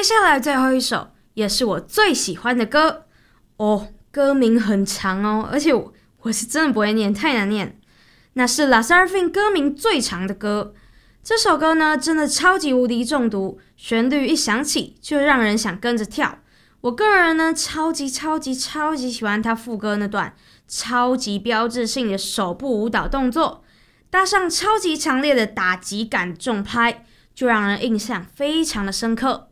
接下来最后一首也是我最喜欢的歌哦，歌名很长哦，而且我是真的不会念，太难念。那是 LE SSERAFIM 歌名最长的歌。这首歌呢，真的超级无敌中毒，旋律一响起就让人想跟着跳。我个人呢，超级喜欢他副歌那段超级标志性的手部舞蹈动作，搭上超级强烈的打击感重拍，就让人印象非常的深刻。